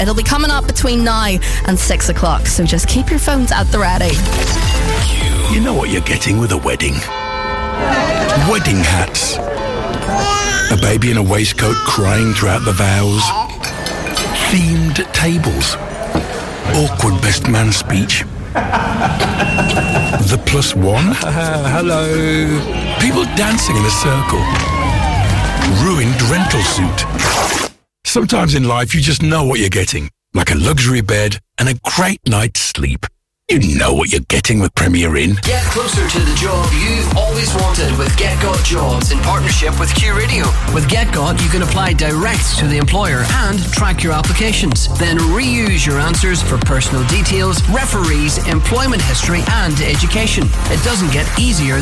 It'll be coming up between now and 6 o'clock, so just keep your phones at the ready. You know what you're getting with a wedding. Wedding hats. A baby in a waistcoat crying throughout the vows. Themed tables. Awkward best man speech. The plus one. Hello. People dancing in a circle. Ruined rental suit. Sometimes in life you just know what you're getting. Like a luxury bed and a great night's sleep. You know what you're getting with Premier Inn. Get closer to the job you've always wanted with GetGot Jobs in partnership with Q Radio. With GetGot, you can apply direct to the employer and track your applications. Then reuse your answers for personal details, referees, employment history and education. It doesn't get easier